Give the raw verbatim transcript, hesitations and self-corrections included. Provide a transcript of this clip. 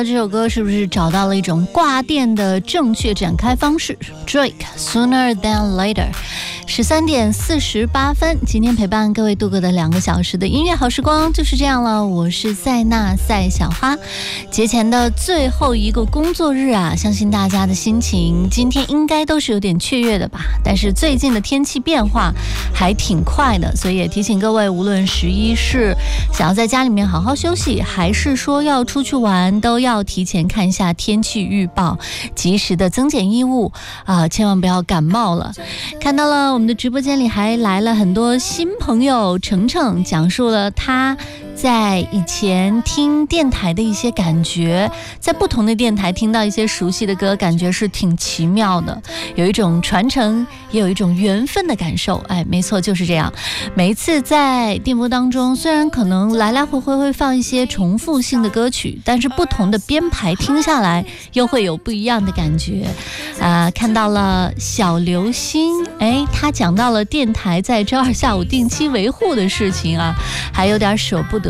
这首歌是不是找到了一种挂电的正确展开方式 Drake Sooner Than Later。 十三点四十八分，今天陪伴各位度过的两个小时的音乐好时光就是这样了。我是塞纳赛小花，节前的最后一个工作日啊，相信大家的心情今天应该都是有点雀跃的吧。但是最近的天气变化还挺快的，所以也提醒各位，无论十一是想要在家里面好好休息，还是说要出去玩，都要提前看一下天气预报，及时的增减衣物啊、呃，千万不要感冒了。看到了我们的直播间里还来了很多新朋友，程程讲述了他在以前听电台的一些感觉，在不同的电台听到一些熟悉的歌，感觉是挺奇妙的，有一种传承，也有一种缘分的感受。哎，没错，就是这样。每一次在电波当中，虽然可能来来回回会放一些重复性的歌曲，但是不同的编排听下来又会有不一样的感觉。啊、呃，看到了小流星，哎，他讲到了电台在周二下午定期维护的事情啊，还有点舍不得。